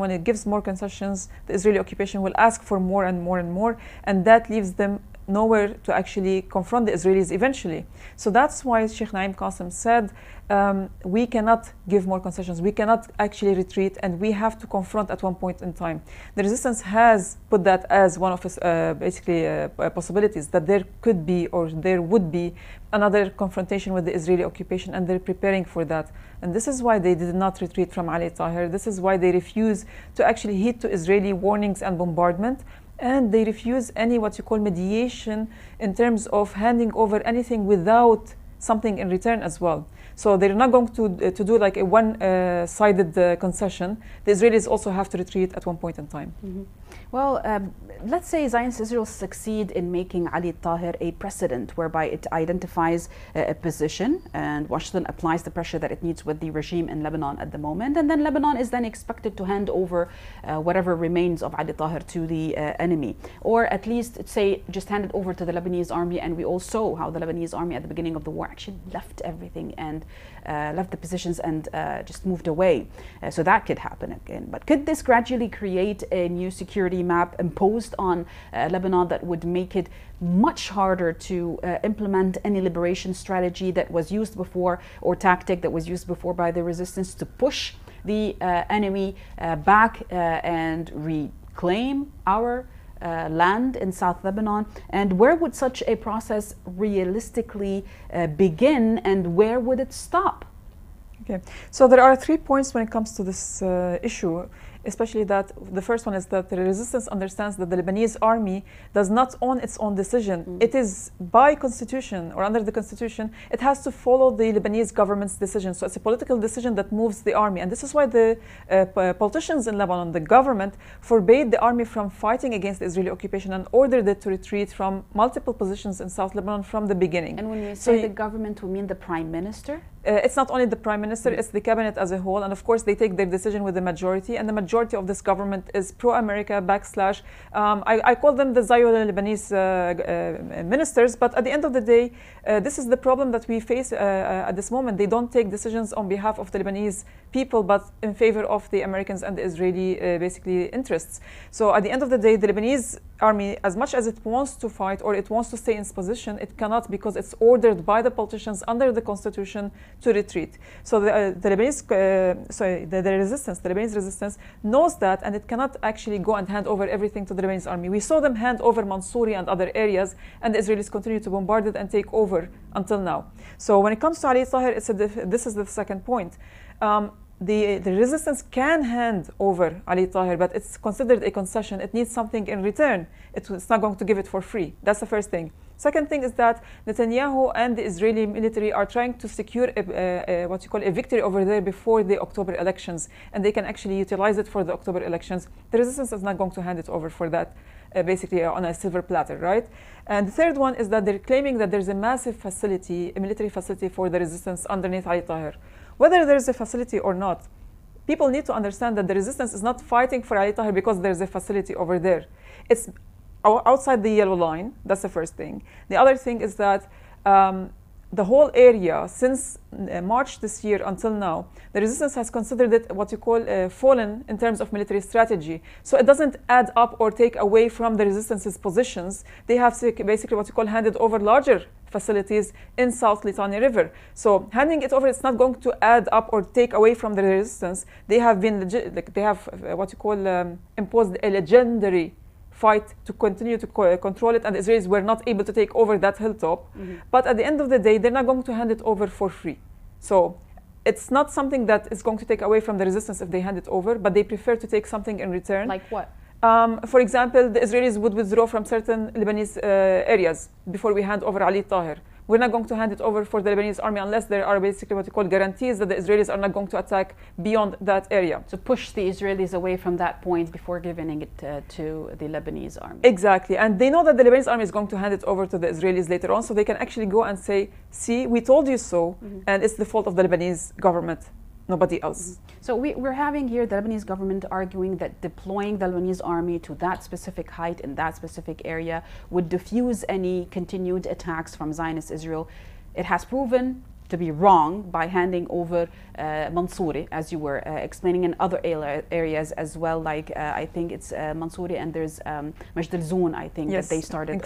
when it gives more concessions, the Israeli occupation will ask for more and more and more, and that leaves them nowhere to actually confront the Israelis eventually. So that's why Sheikh Naim Qassem said, we cannot give more concessions, we cannot actually retreat, and we have to confront at one point in time. The resistance has put that as one of its possibilities, that there could be or there would be another confrontation with the Israeli occupation, and they're preparing for that. And this is why they did not retreat from Ali Tahir. This is why they refuse to actually heed to Israeli warnings and bombardment. And they refuse any what you call mediation in terms of handing over anything without something in return as well. So they're not going to do like a one-sided concession. The Israelis also have to retreat at one point in time. Mm-hmm. Well, let's say Zionist Israel succeed in making Ali Tahir a precedent whereby it identifies a position and Washington applies the pressure that it needs with the regime in Lebanon at the moment, and then Lebanon is then expected to hand over whatever remains of Ali Tahir to the enemy, or at least say just hand it over to the Lebanese army. And we all saw how the Lebanese army at the beginning of the war actually left everything and left the positions and just moved away. So that could happen again. But could this gradually create a new security map imposed on Lebanon that would make it much harder to implement any liberation strategy that was used before, or tactic that was used before by the resistance to push the enemy back and reclaim our land in South Lebanon? And where would such a process realistically begin, and where would it stop? Okay, so there are 3 points when it comes to this issue, especially that the first one is that the resistance understands that the Lebanese army does not own its own decision. It is by constitution or under the constitution, it has to follow the Lebanese government's decision. So it's a political decision that moves the army. And this is why the politicians in Lebanon, the government, forbade the army from fighting against the Israeli occupation and ordered it to retreat from multiple positions in South Lebanon from the beginning. And when you say the government, we mean the prime minister? It's not only the prime minister, it's the cabinet as a whole. And of course, they take their decision with the majority. And the majority of this government is pro-America / I call them the Zio-Lebanese ministers. But at the end of the day, this is the problem that we face at this moment. They don't take decisions on behalf of the Lebanese people, but in favor of the Americans and the Israeli basically interests. So at the end of the day, the Lebanese army, as much as it wants to fight or it wants to stay in its position, it cannot, because it's ordered by the politicians under the constitution to retreat. So the Lebanese resistance knows that, and it cannot actually go and hand over everything to the Lebanese army. We saw them hand over Mansouri and other areas, and the Israelis continue to bombard it and take over until now. So when it comes to Ali Tahir, this is the second point. The resistance can hand over Ali Tahir, but it's considered a concession. It needs something in return. It's not going to give it for free. That's the first thing. Second thing is that Netanyahu and the Israeli military are trying to secure what you call a victory over there before the October elections, and they can actually utilize it for the October elections. The resistance is not going to hand it over for that, basically on a silver platter, right? And the third one is that they're claiming that there's a massive facility, a military facility for the resistance underneath Ali Tahir. Whether there's a facility or not, people need to understand that the resistance is not fighting for Ali Tahir because there's a facility over there. It's outside the yellow line. That's the first thing. The other thing is that the whole area, since March this year until now, the resistance has considered it what you call fallen in terms of military strategy. So it doesn't add up or take away from the resistance's positions. They have basically what you call handed over larger facilities in South Litani River. So handing it over, it's not going to add up or take away from the resistance. They have been, they have what you call imposed a legendary fight to continue to control it, and the Israelis were not able to take over that hilltop. But at the end of the day, they're not going to hand it over for free. So it's not something that is going to take away from the resistance if they hand it over, but they prefer to take something in return. Like what? For example, the Israelis would withdraw from certain Lebanese areas before we hand over Ali Tahir. We're not going to hand it over for the Lebanese army unless there are basically what you call guarantees that the Israelis are not going to attack beyond that area. So push the Israelis away from that point before giving it to the Lebanese army. Exactly. And they know that the Lebanese army is going to hand it over to the Israelis later on, so they can actually go and say, see, we told you so, and it's the fault of the Lebanese government, nobody else. So we're having here the Lebanese government arguing that deploying the Lebanese army to that specific height in that specific area would diffuse any continued attacks from Zionist Israel. It has proven to be wrong by handing over Mansouri, as you were explaining, in other areas as well, like I think it's Mansouri and there's Majd al-Zoun, I think, yes, that they started